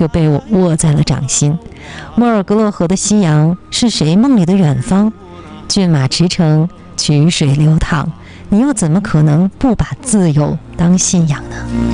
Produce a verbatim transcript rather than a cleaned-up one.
就被我握在了掌心。莫尔格勒河的夕阳是谁梦里的远方？骏马驰骋，曲水流淌，你又怎么可能不把自由当信仰呢？